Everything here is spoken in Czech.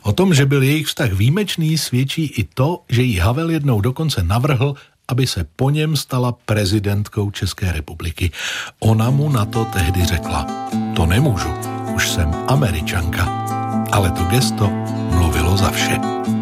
O tom, že byl jejich vztah výjimečný, svědčí i to, že jí Havel jednou dokonce navrhl, aby se po něm stala prezidentkou České republiky. Ona mu na to tehdy řekla: to nemůžu, už jsem Američanka. Ale to gesto mluvilo za vše.